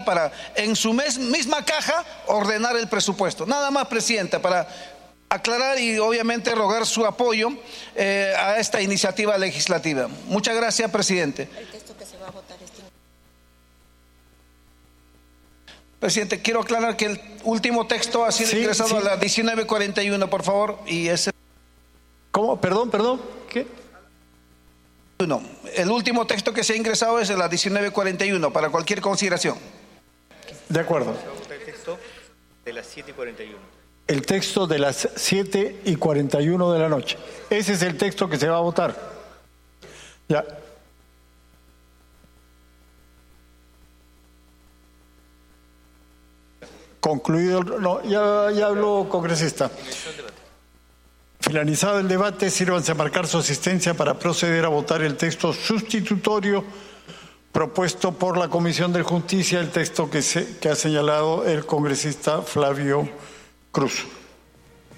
para en su misma caja ordenar el presupuesto. Nada más, Presidenta, para aclarar y obviamente rogar su apoyo a esta iniciativa legislativa. Muchas gracias, Presidente. El texto que se va a votar Presidente, quiero aclarar que el último texto ha sido ingresado a las 19:41, por favor, y ese... ¿Cómo? Perdón. ¿Qué? No, el último texto que se ha ingresado es a las 19:41, para cualquier consideración. De acuerdo. El texto de las 7:41. El texto de las 7:41 de la noche. Ese es el texto que se va a votar. Ya. Concluido, no, ya habló, congresista. Finalizado el debate, sírvanse a marcar su asistencia para proceder a votar el texto sustitutorio propuesto por la Comisión de Justicia, el texto que ha señalado el congresista Flavio Cruz.